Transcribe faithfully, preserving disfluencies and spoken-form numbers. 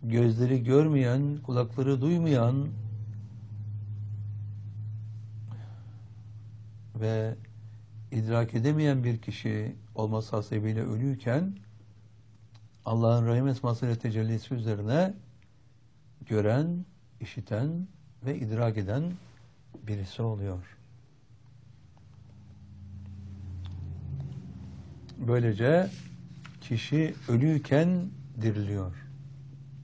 gözleri görmeyen, kulakları duymayan ve idrak edemeyen bir kişi olması hasebiyle ölüyken Allah'ın Rahim esmasıyla tecellisi üzerine gören, işiten ve idrak eden birisi oluyor. Böylece kişi ölüyken diriliyor.